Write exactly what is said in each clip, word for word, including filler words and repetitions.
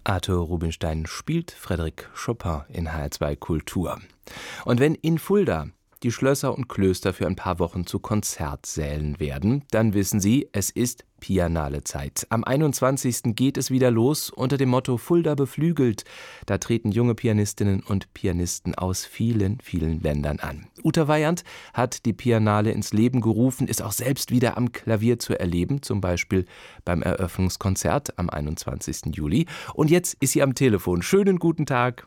Arthur Rubinstein spielt Frédéric Chopin in H R zwei Kultur. Und wenn in Fulda die Schlösser und Klöster für ein paar Wochen zu Konzertsälen werden, dann wissen Sie, es ist Pianale-Zeit. Am einundzwanzigsten geht es wieder los unter dem Motto Fulda beflügelt. Da treten junge Pianistinnen und Pianisten aus vielen, vielen Ländern an. Uta Weyand hat die Pianale ins Leben gerufen, ist auch selbst wieder am Klavier zu erleben, zum Beispiel beim Eröffnungskonzert am einundzwanzigsten Juli. Und jetzt ist sie am Telefon. Schönen guten Tag.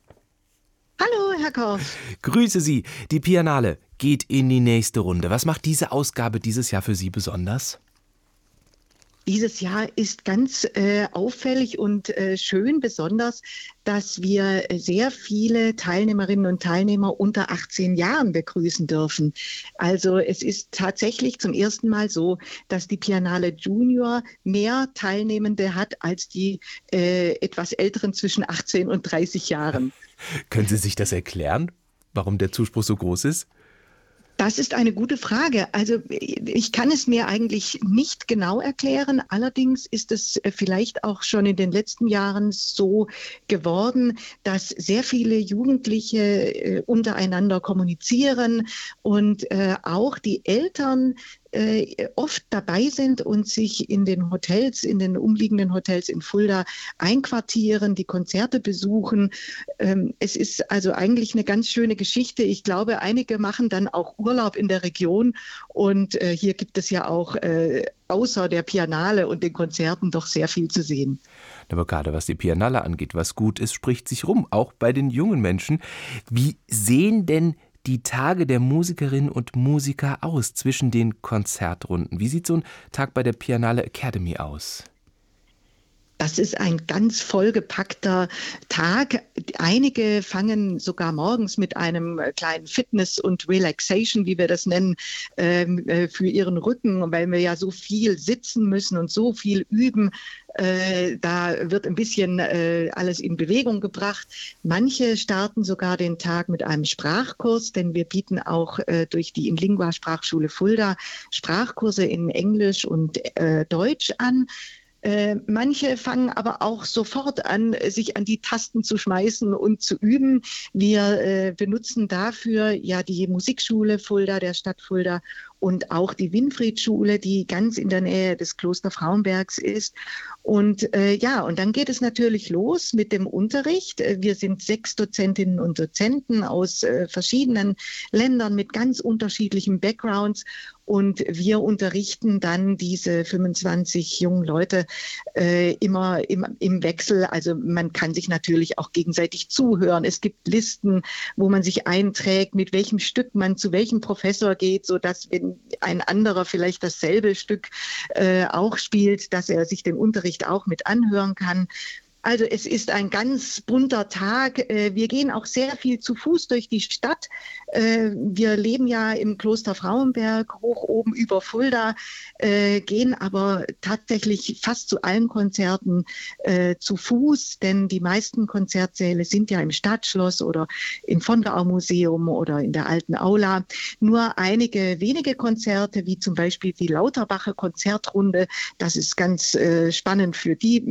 Hallo, Herr Korf. Grüße Sie. Die Pianale geht in die nächste Runde. Was macht diese Ausgabe dieses Jahr für Sie besonders? Dieses Jahr ist ganz äh, auffällig und äh, schön besonders, dass wir sehr viele Teilnehmerinnen und Teilnehmer unter achtzehn Jahren begrüßen dürfen. Also es ist tatsächlich zum ersten Mal so, dass die Pianale Junior mehr Teilnehmende hat als die äh, etwas älteren zwischen achtzehn und dreißig Jahren. Können Sie sich das erklären, warum der Zuspruch so groß ist? Das ist eine gute Frage. Also ich kann es mir eigentlich nicht genau erklären. Allerdings ist es vielleicht auch schon in den letzten Jahren so geworden, dass sehr viele Jugendliche untereinander kommunizieren und auch die Eltern oft dabei sind und sich in den Hotels, in den umliegenden Hotels in Fulda einquartieren, die Konzerte besuchen. Es ist also eigentlich eine ganz schöne Geschichte. Ich glaube, einige machen dann auch Urlaub in der Region und hier gibt es ja auch außer der Pianale und den Konzerten doch sehr viel zu sehen. Aber gerade was die Pianale angeht, was gut ist, spricht sich rum, auch bei den jungen Menschen. Wie sehen denn die Tage der Musikerinnen und Musiker aus zwischen den Konzertrunden? Wie sieht so ein Tag bei der Pianale Academy aus? Das ist ein ganz vollgepackter Tag. Einige fangen sogar morgens mit einem kleinen Fitness- und Relaxation, wie wir das nennen, für ihren Rücken, weil wir ja so viel sitzen müssen und so viel üben. Da wird ein bisschen alles in Bewegung gebracht. Manche starten sogar den Tag mit einem Sprachkurs, denn wir bieten auch durch die Inlingua Sprachschule Fulda Sprachkurse in Englisch und Deutsch an. Äh, manche fangen aber auch sofort an, sich an die Tasten zu schmeißen und zu üben. Wir äh, benutzen dafür ja die Musikschule Fulda, der Stadt Fulda und auch die Winfried-Schule, die ganz in der Nähe des Kloster Frauenbergs ist. Und äh, ja, und dann geht es natürlich los mit dem Unterricht. Wir sind sechs Dozentinnen und Dozenten aus äh, verschiedenen Ländern mit ganz unterschiedlichen Backgrounds. Und wir unterrichten dann diese fünfundzwanzig jungen Leute äh, immer im, im Wechsel. Also man kann sich natürlich auch gegenseitig zuhören. Es gibt Listen, wo man sich einträgt, mit welchem Stück man zu welchem Professor geht, sodass, wenn ein anderer vielleicht dasselbe Stück äh, auch spielt, dass er sich den Unterricht auch mit anhören kann. Also es ist ein ganz bunter Tag. Wir gehen auch sehr viel zu Fuß durch die Stadt. Wir leben ja im Kloster Frauenberg, hoch oben über Fulda, gehen aber tatsächlich fast zu allen Konzerten zu Fuß, denn die meisten Konzertsäle sind ja im Stadtschloss oder im Vonderau-Museum oder in der alten Aula. Nur einige wenige Konzerte, wie zum Beispiel die Lauterbacher Konzertrunde, das ist ganz spannend für die